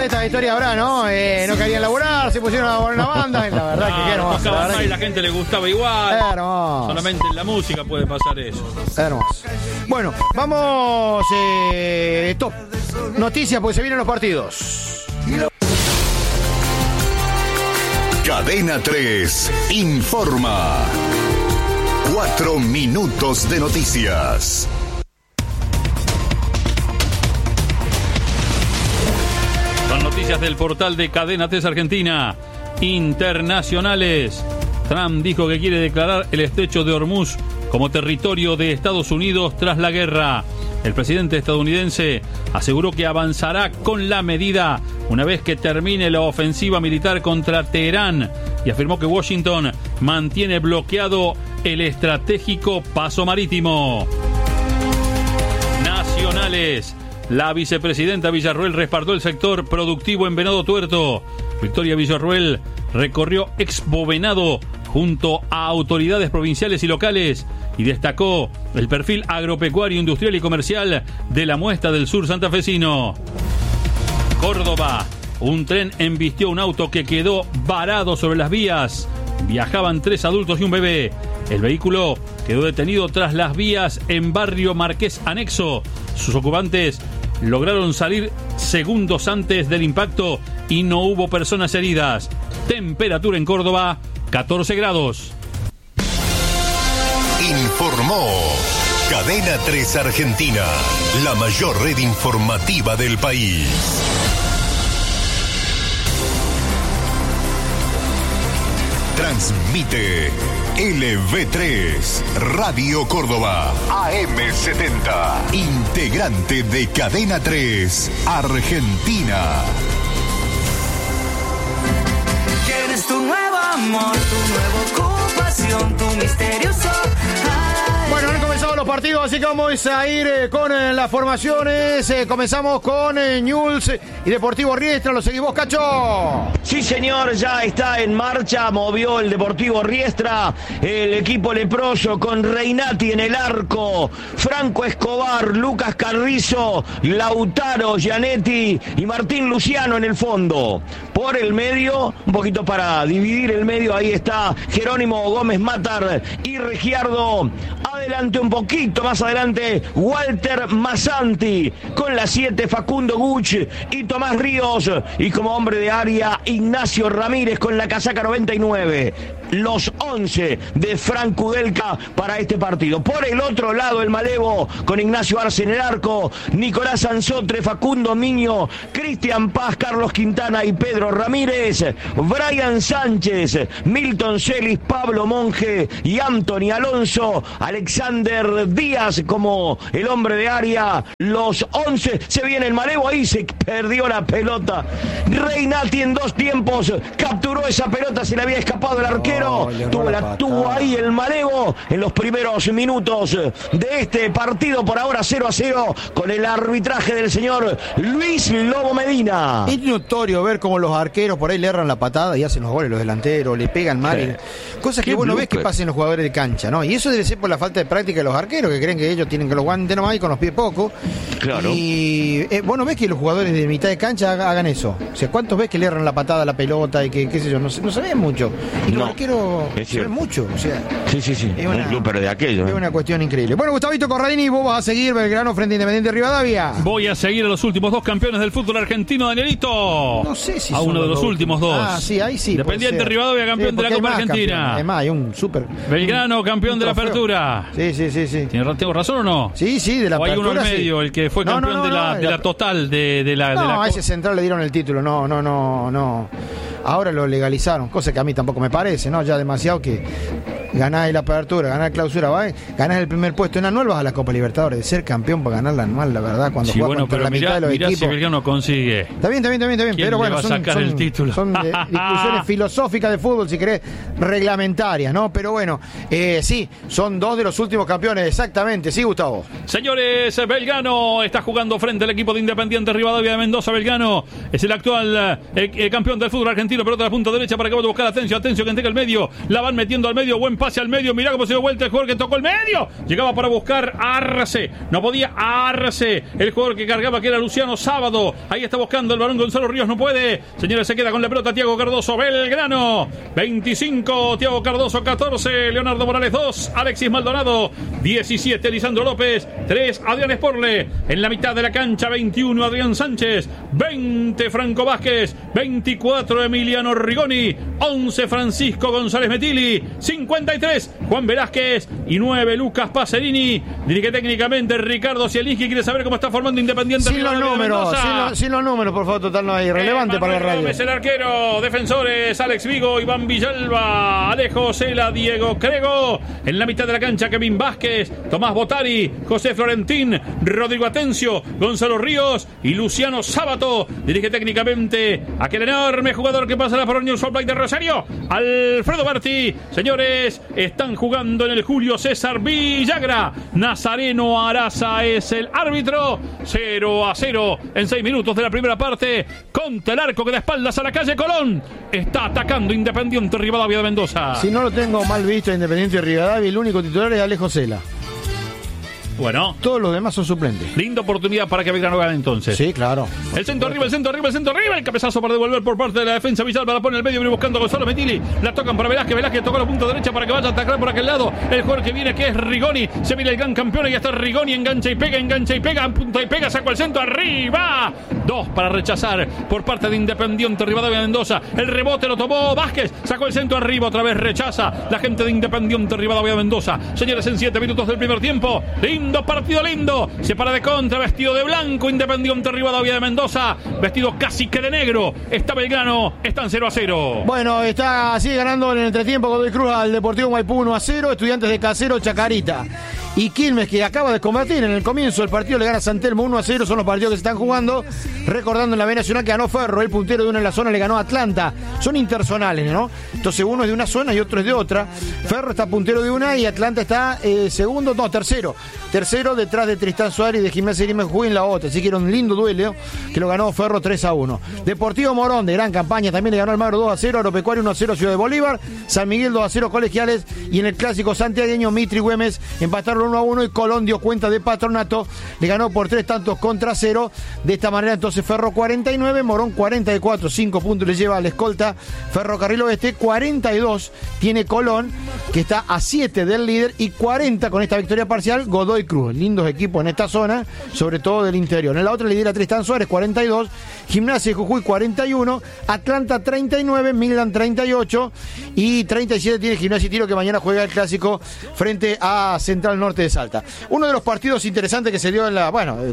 de estas historias habrá, ¿no? No querían laburar, se pusieron a poner una banda. La verdad que qué hermoso. Tocaban más y la gente le gustaba igual. Hermoso. Solamente en la música puede pasar eso. Hermoso. Bueno, vamos. Top noticias, porque se vienen los partidos. Cadena 3 informa. 4 minutos de noticias. Son noticias del portal de Cadena 3 Argentina. Internacionales. Trump dijo que quiere declarar el estrecho de Hormuz como territorio de Estados Unidos tras la guerra. El presidente estadounidense aseguró que avanzará con la medida una vez que termine la ofensiva militar contra Teherán y afirmó que Washington mantiene bloqueado el estratégico paso marítimo. Nacionales. La vicepresidenta Villarruel respaldó el sector productivo en Venado Tuerto. Victoria Villarruel recorrió Expo Venado junto a autoridades provinciales y locales y destacó el perfil agropecuario, industrial y comercial de la muestra del sur santafesino. Córdoba. Un tren embistió un auto que quedó varado sobre las vías. Viajaban 3 adultos y un bebé. El vehículo quedó detenido tras las vías en barrio Marqués Anexo. Sus ocupantes lograron salir segundos antes del impacto y no hubo personas heridas. Temperatura en Córdoba, 14 grados. Informó Cadena 3 Argentina, la mayor red informativa del país. Transmite LV3 Radio Córdoba AM70, integrante de Cadena 3 Argentina. ¿Quieres tu nuevo amor, tu nueva ocupación, tu misterioso? Bueno, han comenzado los partidos, así que vamos a ir con las formaciones. Comenzamos con Newell's y Deportivo Riestra. ¿Lo seguís vos, Cacho? Sí, señor, ya está en marcha. Movió el Deportivo Riestra, el equipo leproso con Reinati en el arco, Franco Escobar, Lucas Carrizo, Lautaro Gianetti y Martín Luciano en el fondo. Por el medio, un poquito para dividir el medio, ahí está Jerónimo Gómez Matar y Regiardo. Adelante, un poquito más adelante, Walter Massanti. Con la 7, Facundo Guch y Tomás Ríos. Y como hombre de área, Ignacio Ramírez con la casaca 99. Los 11 de Frank Kudelka para este partido. Por el otro lado, el Malevo con Ignacio Arce en el arco, Nicolás Anzotre, Facundo Miño, Cristian Paz, Carlos Quintana y Pedro Ramírez, Brian Sánchez, Milton Celis, Pablo Monge y Anthony Alonso, Alexander Díaz como el hombre de área. Los 11, se viene el Malevo, ahí se perdió la pelota. Reinati en 2 tiempos capturó esa pelota, se le había escapado el arquero. Tuvo ahí el Malevo en los primeros minutos de este partido, por ahora 0-0 con el arbitraje del señor Luis Lobo Medina. Es notorio ver cómo los arqueros por ahí le erran la patada y hacen los goles, los delanteros, le pegan mal. Sí. Cosas que vos no ves que pasen los jugadores de cancha, ¿no? Y eso debe ser por la falta de práctica de los arqueros, que creen que ellos tienen que los guantes nomás y con los pies poco. Claro. Y vos no ves que los jugadores de mitad de cancha hagan eso. O sea, ¿cuántos ves que le erran la patada a la pelota y que qué sé yo? No se ve mucho. Y los arqueros se ven mucho. O sea, sí. Es un club pero de aquello. Es una cuestión increíble. Bueno, Gustavito Corradini, vos vas a seguir Belgrano frente a Independiente Rivadavia. Voy a seguir a los últimos 2 campeones del fútbol argentino, Danielito. No sé si a uno de los últimos 2. Ah, sí, ahí sí. Independiente Rivadavia, campeón de la Copa Argentina. Además, hay un súper. Belgrano, campeón de la Apertura. Sí. ¿Tengo razón o no? Sí, de la Apertura. O hay uno en medio, el que fue campeón de la total de la. No, a ese Central le dieron el título. No. Ahora lo legalizaron, cosa que a mí tampoco me parece, ¿no? Ya demasiado que ganás la Apertura, ganás la Clausura, ganás el primer puesto en anual, vas a la Copa Libertadores. De ser campeón para ganar la anual, la verdad, cuando jugás contra la mitad de los equipos. Si Belgrano consigue. Está bien. Pero bueno, son discusiones filosóficas de fútbol, si querés, reglamentarias, ¿no? Pero bueno, sí, son 2 de los últimos campeones, exactamente. Sí, Gustavo. Señores, Belgrano está jugando frente al equipo de Independiente Rivadavia de Mendoza. Belgrano es el actual campeón del fútbol argentino. Pelota a la punta derecha para que vaya a buscar Atencio que entrega el medio. La van metiendo al medio. Buen pase al medio, mirá cómo se dio vuelta el jugador que tocó el medio, llegaba para buscar a Arce, no podía Arce, el jugador que cargaba que era Luciano Sábado, ahí está buscando el balón Gonzalo Ríos, no puede, señores, se queda con la pelota Thiago Cardoso, Belgrano, 25, Thiago Cardoso, 14, Leonardo Morales 2, Alexis Maldonado, 17, Lisandro López, 3, Adrián Esporle, en la mitad de la cancha, 21, Adrián Sánchez, 20, Franco Vázquez, 24, Emiliano Rigoni, 11, Francisco González Metili, 53, Juan Velázquez y 9, Lucas Pacerini. Dirige técnicamente Ricardo Zielinski, quiere saber cómo está formando Independiente. Sin los números, por favor, total no hay relevante para la radio. Gómez, el arquero, defensores, Alex Vigo, Iván Villalba, Alejo Cela, Diego Crego, en la mitad de la cancha, Kevin Vázquez, Tomás Botari, José Florentín, Rodrigo Atencio, Gonzalo Ríos y Luciano Sábato. Dirige técnicamente aquel enorme jugador que pasará por Unión Soul de Rosario, Alfredo Berti. Señores, están jugando en el Julio César Villagra. Nazareno Araza es el árbitro. 0-0 en 6 minutos de la primera parte. Contra el arco que da espaldas a la calle Colón. Está atacando Independiente Rivadavia de Mendoza. Si no lo tengo mal visto Independiente Rivadavia, el único titular es Alejo Cela. Bueno, todos los demás son suplentes. Linda oportunidad para que Belgrano gane entonces. Sí, claro. El centro arriba, el centro arriba, el centro arriba. El cabezazo para devolver por parte de la defensa. Villalba la pone en el medio, viene buscando a Gonzalo Metili. La tocan para Velázquez. Velázquez tocó la punta derecha para que vaya a atacar por aquel lado. El jugador que viene, que es Rigoni. Se viene el gran campeón. Y ya está Rigoni. Engancha y pega. Punta y pega. Sacó el centro arriba. 2 para rechazar por parte de Independiente Rivadavia de Mendoza. El rebote lo tomó Vázquez. Sacó el centro arriba. Otra vez rechaza la gente de Independiente Rivadavia de Mendoza. Señores, en 7 minutos del primer tiempo. Lindo partido, lindo. Se para de contra, vestido de blanco Independiente Rivadavia de Mendoza, vestido casi que de negro. Está Belgrano, están 0-0. Bueno, sigue ganando en el entretiempo Godoy Cruz al Deportivo Maipú 1-0, Estudiantes de Casero, Chacarita. Y Quilmes, que acaba de combatir en el comienzo del partido, le gana a San Telmo 1-0, son los partidos que se están jugando. Recordando en la B Nacional que ganó Ferro, el puntero de una en la zona le ganó a Atlanta. Son interzonales, ¿no? Entonces uno es de una zona y otro es de otra. Ferro está puntero de una y Atlanta está tercero. Tercero detrás de Tristán Suárez y de Gimnasia Grima Jujuy en la otra. Así que era un lindo duelo que lo ganó Ferro 3-1. Deportivo Morón, de gran campaña, también le ganó al Magro 2-0, Agropecuario 1-0 Ciudad de Bolívar, San Miguel 2-0 Colegiales, y en el clásico santiagueño Mitri Güemes empataron 1-1 y Colón dio cuenta de Patronato, le ganó por 3 tantos contra 0. De esta manera entonces Ferro 49, Morón 44, 5 puntos le lleva al escolta Ferrocarril Oeste, 42 tiene Colón, que está a 7 del líder, y 40 con esta victoria parcial Godoy Cruz. Lindos equipos en esta zona, sobre todo del interior. En la otra lidera Tristán Suárez 42, Gimnasia de Jujuy 41, Atlanta 39, Midland 38 y 37 tiene Gimnasia y Tiro, que mañana juega el clásico frente a Central Norte de Salta. Uno de los partidos interesantes que se dio en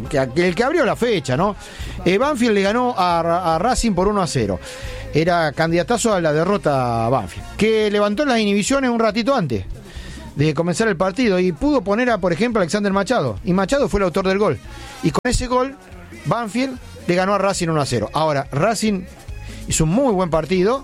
el que abrió la fecha, ¿no? Banfield le ganó a Racing por 1-0. Era candidatazo a la derrota Banfield, que levantó las inhibiciones un ratito antes de comenzar el partido y pudo poner por ejemplo, a Alexander Machado, y Machado fue el autor del gol, y con ese gol Banfield le ganó a Racing 1-0. Ahora, Racing hizo un muy buen partido,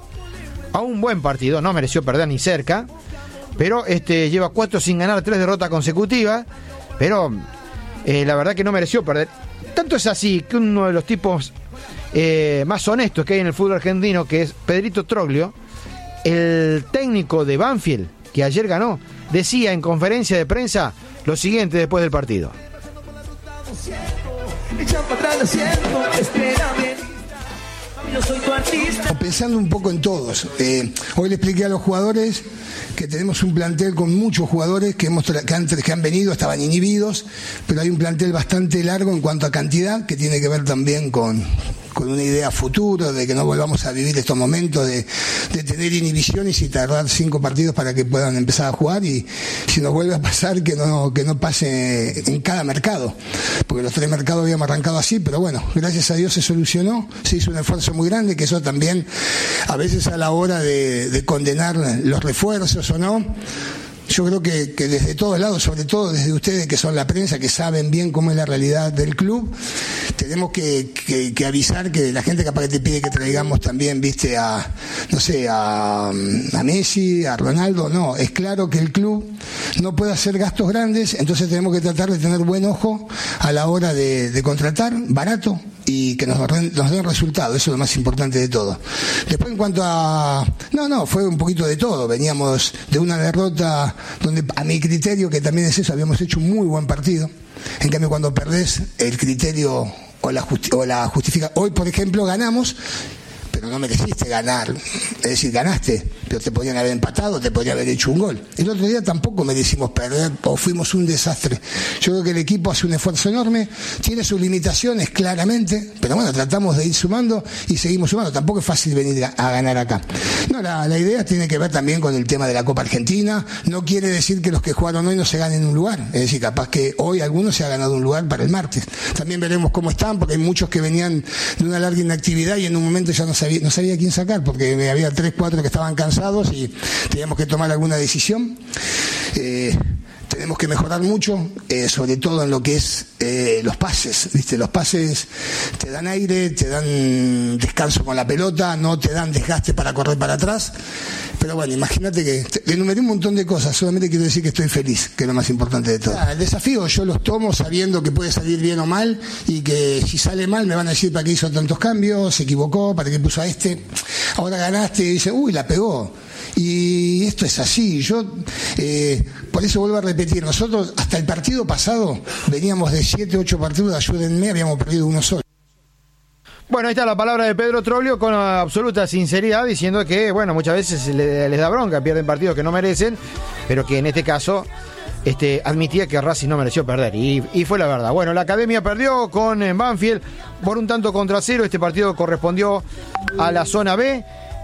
no mereció perder ni cerca, pero lleva 4 sin ganar, 3 derrotas consecutivas, pero la verdad que no mereció perder. Tanto es así que uno de los tipos más honestos que hay en el fútbol argentino, que es Pedrito Troglio, el técnico de Banfield, que ayer ganó, decía en conferencia de prensa lo siguiente después del partido. Pensando un poco en todos, hoy le expliqué a los jugadores que tenemos un plantel con muchos jugadores que han venido, estaban inhibidos, pero hay un plantel bastante largo en cuanto a cantidad, que tiene que ver también con una idea futuro, de que no volvamos a vivir estos momentos de tener inhibiciones y tardar 5 partidos para que puedan empezar a jugar, y si nos vuelve a pasar que no pase en cada mercado, porque los 3 mercados habíamos arrancado así, pero bueno, gracias a Dios se solucionó, se hizo un esfuerzo muy grande, que eso también a veces a la hora de condenar los refuerzos o no, yo creo que desde todos lados, sobre todo desde ustedes que son la prensa, que saben bien cómo es la realidad del club, tenemos que avisar que la gente capaz que te pide que traigamos también, viste, a Messi, a Ronaldo. No, es claro que el club no puede hacer gastos grandes, entonces tenemos que tratar de tener buen ojo a la hora de contratar barato y que nos den resultados. Eso es lo más importante de todo. Después, en cuanto a... No, fue un poquito de todo. Veníamos de una derrota donde, a mi criterio, que también es eso, habíamos hecho un muy buen partido. En cambio, cuando perdés, el criterio o la justifica. Hoy, por ejemplo, ganamos, pero no mereciste ganar. Es decir, ganaste, pero te podían haber empatado, te podían haber hecho un gol. El otro día tampoco merecimos perder o fuimos un desastre. Yo creo que el equipo hace un esfuerzo enorme, tiene sus limitaciones claramente, pero bueno, tratamos de ir sumando y seguimos sumando. Tampoco es fácil venir a ganar acá. No, la idea tiene que ver también con el tema de la Copa Argentina. No quiere decir que los que jugaron hoy no se ganen un lugar. Es decir, capaz que hoy algunos se ha ganado un lugar para el martes. También veremos cómo están, porque hay muchos que venían de una larga inactividad y en un momento ya no sabía quién sacar, porque había 3, 4 que estaban cansados y teníamos que tomar alguna decisión. Tenemos que mejorar mucho, sobre todo en lo que es los pases, ¿viste? Los pases te dan aire, te dan descanso con la pelota, no te dan desgaste para correr para atrás. Pero bueno, imagínate que enumeré un montón de cosas, solamente quiero decir que estoy feliz, que es lo más importante de todo. El desafío yo los tomo sabiendo que puede salir bien o mal, y que si sale mal me van a decir para qué hizo tantos cambios, se equivocó, para qué puso a este. Ahora ganaste y dice, uy, la pegó. Y esto es así. Yo por eso vuelvo a repetir, nosotros hasta el partido pasado veníamos de 7, 8 partidos, ayúdenme, habíamos perdido uno solo. Bueno, ahí está la palabra de Pedro Troglio con absoluta sinceridad, diciendo que, bueno, muchas veces les da bronca, pierden partidos que no merecen, pero que en este caso admitía que Racing no mereció perder, y fue la verdad. Bueno, la Academia perdió con Banfield por 1-0. Este partido correspondió a la zona B,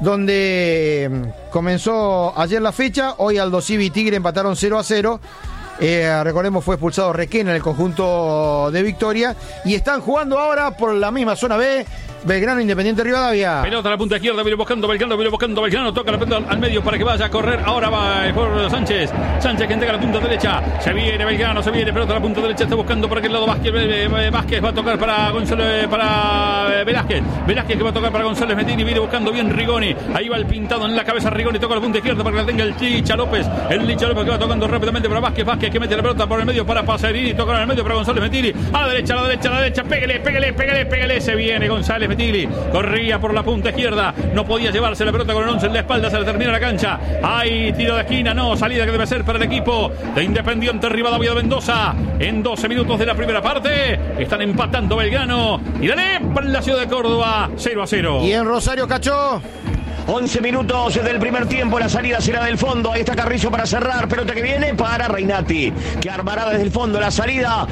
donde comenzó ayer la fecha. Hoy Aldo Civi y Tigre empataron 0-0. Recordemos, fue expulsado Requena en el conjunto de Victoria, y están jugando ahora por la misma zona B, Belgrano Independiente Rivadavia. Pelota a la punta izquierda, viene buscando Belgrano, toca la pelota al medio para que vaya a correr. Ahora va por Sánchez que entrega la punta derecha. Se viene Belgrano, pelota a la punta derecha, está buscando por aquel lado Vázquez va a tocar para González, para Velázquez que va a tocar para González Metini, viene buscando bien Rigoni. Ahí va el pintado en la cabeza Rigoni, toca la punta izquierda para que la tenga el Licha López que va tocando rápidamente para Vázquez que mete la pelota por el medio para Pasarini, toca en el medio para González Metini, a la derecha, pégale, se viene González Metini, corría por la punta izquierda, no podía llevarse la pelota con el 11 en la espalda, se le termina la cancha. Hay tiro de esquina, no, salida que debe ser para el equipo de Independiente Rivadavia de Mendoza. En 12 minutos de la primera parte están empatando Belgrano y Dale en la ciudad de Córdoba, 0-0. Y en Rosario, Cacho, 11 minutos del primer tiempo, la salida será del fondo. Ahí está Carrizo para cerrar, pelota que viene para Reinati, que armará desde el fondo la salida.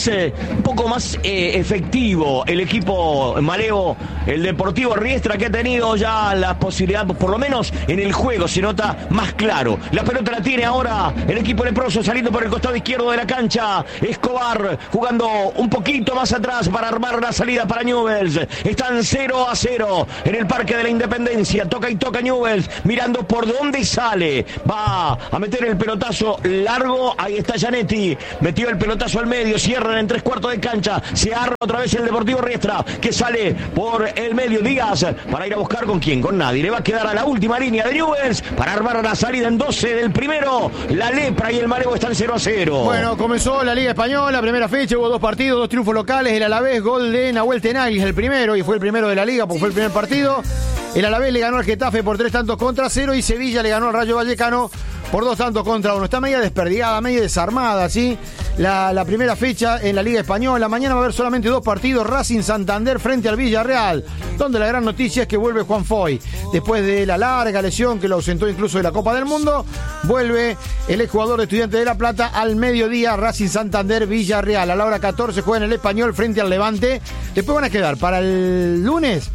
Un poco más efectivo el equipo Maleo, el Deportivo Riestra, que ha tenido ya la posibilidad, por lo menos en el juego se nota más claro. La pelota la tiene ahora el equipo leproso, saliendo por el costado izquierdo de la cancha. Escobar jugando un poquito más atrás para armar la salida para Newell's. Están 0-0 en el Parque de la Independencia. Toca Newell's, mirando por dónde sale, va a meter el pelotazo largo. Ahí está Gianetti, metió el pelotazo al medio, cierran en 3/4 de cancha, se arma otra vez el Deportivo Riestra, que sale por el medio. Díaz para ir a buscar con quién, con nadie, le va a quedar a la última línea de Newell's para armar la salida en 12 del primero. La Lepra y el Maleo están 0-0. Bueno, comenzó la Liga Española, primera fecha, hubo 2 partidos, 2 triunfos locales. El Alavés, gol de Nahuel Tenaglis, el primero, y fue el primero de la Liga porque fue el primer partido. El Alavés le ganó al Getafe por 3-0 y Sevilla le ganó al Rayo Vallecano por 2-1. Está media desperdigada, media desarmada, ¿sí? La primera fecha en la Liga Española. Mañana va a haber solamente 2 partidos. Racing Santander frente al Villarreal, donde la gran noticia es que vuelve Juan Foy. Después de la larga lesión que lo ausentó incluso de la Copa del Mundo, vuelve el exjugador de Estudiantes de La Plata al mediodía. Racing Santander Villarreal. A la hora 14 juega en el Español frente al Levante. Después van a quedar para el lunes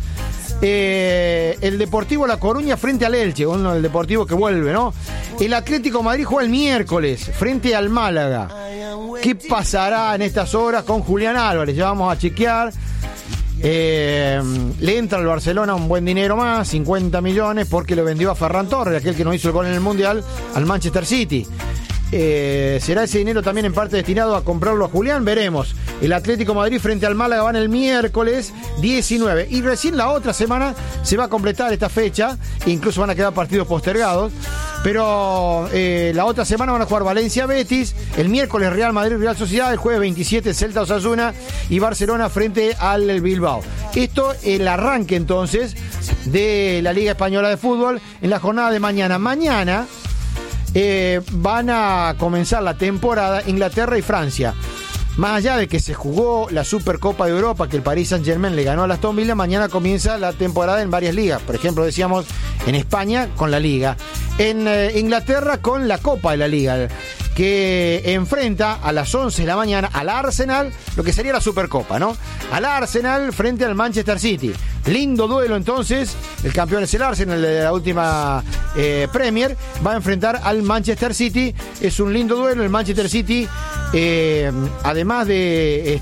el Deportivo La Coruña frente al Elche, el Deportivo que vuelve, ¿no? El Atlético Madrid juega el miércoles frente al Málaga. ¿Qué pasará en estas horas con Julián Álvarez? Ya vamos a chequear. Le entra al Barcelona un buen dinero más, 50 millones, porque lo vendió a Ferran Torres, aquel que no hizo el gol en el Mundial, al Manchester City. ¿Será ese dinero también en parte destinado a comprarlo a Julián? Veremos. El Atlético Madrid frente al Málaga van el miércoles 19. Y recién la otra semana se va a completar esta fecha. Incluso van a quedar partidos postergados. Pero la otra semana van a jugar Valencia-Betis, el miércoles Real Madrid-Real Sociedad, el jueves 27 Celta-Osasuna y Barcelona frente al Bilbao. Esto el arranque entonces de la Liga Española de Fútbol en la jornada de mañana. Mañana van a comenzar la temporada Inglaterra y Francia. Más allá de que se jugó la Supercopa de Europa, que el Paris Saint-Germain le ganó a Aston Villa, mañana comienza la temporada en varias ligas. Por ejemplo, decíamos en España con la Liga, en Inglaterra con la Copa de la Liga, que enfrenta a las 11 de la mañana al Arsenal, lo que sería la Supercopa, ¿no? Al Arsenal frente al Manchester City. Lindo duelo entonces, el campeón es el Arsenal de la última Premier, va a enfrentar al Manchester City, es un lindo duelo, el Manchester City, además de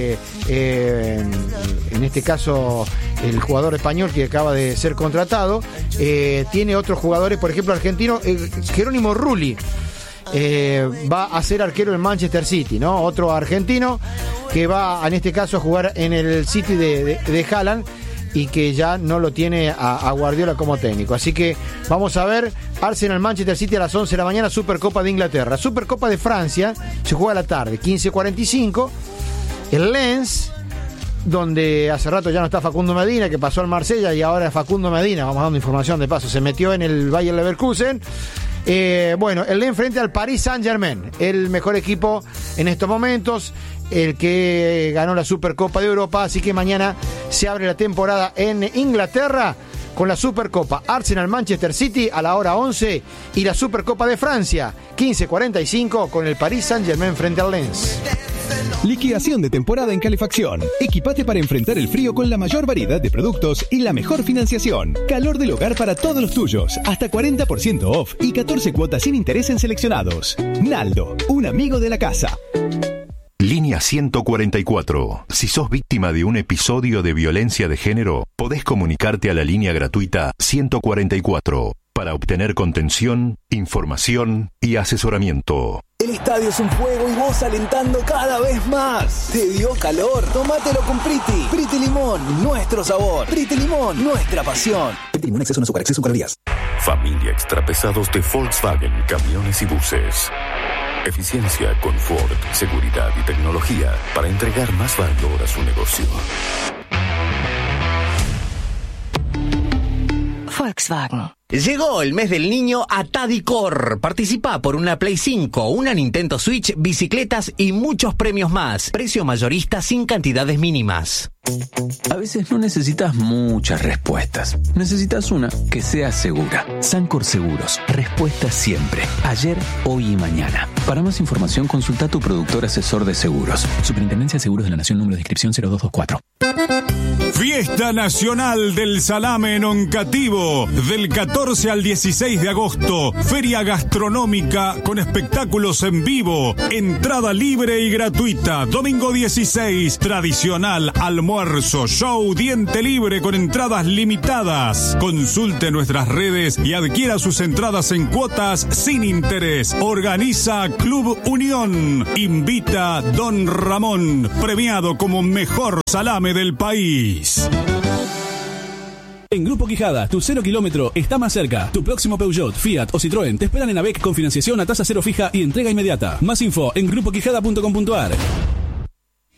en este caso el jugador español que acaba de ser contratado, tiene otros jugadores, por ejemplo argentino, Jerónimo Rulli. Va a ser arquero del Manchester City, ¿no? Otro argentino que va en este caso a jugar en el City de Haaland y que ya no lo tiene a Guardiola como técnico. Así que vamos a ver Arsenal Manchester City a las 11 de la mañana, Supercopa de Inglaterra. Supercopa de Francia se juega a la tarde, 15:45. El Lens, donde hace rato ya no está Facundo Medina, que pasó al Marsella, y ahora Facundo Medina, vamos dando información de paso, se metió en el Bayer Leverkusen. Bueno, el Lens frente al Paris Saint-Germain, el mejor equipo en estos momentos, el que ganó la Supercopa de Europa, así que mañana se abre la temporada en Inglaterra con la Supercopa Arsenal Manchester City a la hora 11 y la Supercopa de Francia 15:45 con el Paris Saint-Germain frente al Lens. Liquidación de temporada en calefacción. Equipate para enfrentar el frío con la mayor variedad de productos y la mejor financiación. Calor del hogar para todos los tuyos. Hasta 40% off y 14 cuotas sin interés en seleccionados. Naldo, un amigo de la casa. Línea 144. Si sos víctima de un episodio de violencia de género, podés comunicarte a la línea gratuita 144 para obtener contención, información y asesoramiento. El estadio es un juego y vos alentando cada vez más. ¿Te dio calor? Tómatelo con Priti. Priti Limón, nuestro sabor. Priti Limón, nuestra pasión. Priti Limón, exceso en azúcar, exceso en calorías. Familia extrapesados de Volkswagen, camiones y buses. Eficiencia, confort, seguridad y tecnología para entregar más valor a su negocio. Volkswagen. Llegó el mes del niño a Tadicor. Participa por una Play 5, una Nintendo Switch, bicicletas y muchos premios más. Precio mayorista sin cantidades mínimas. A veces no necesitas muchas respuestas. Necesitas una que sea segura. Sancor Seguros. Respuesta siempre. Ayer, hoy y mañana. Para más información, consulta a tu productor asesor de seguros. Superintendencia de Seguros de la Nación, número de inscripción 0224. Fiesta Nacional del Salame en Oncativo, del 14 al 16 de agosto. Feria gastronómica con espectáculos en vivo. Entrada libre y gratuita. Domingo 16, tradicional almuerzo, show, diente libre con entradas limitadas. Consulte nuestras redes y adquiera sus entradas en cuotas sin interés. Organiza Club Unión. Invita Don Ramón, premiado como mejor salame del país. En Grupo Quijada, tu 0 kilómetro está más cerca. Tu próximo Peugeot, Fiat o Citroën te esperan en AVEC con financiación a tasa cero fija y entrega inmediata. Más info en grupoquijada.com.ar.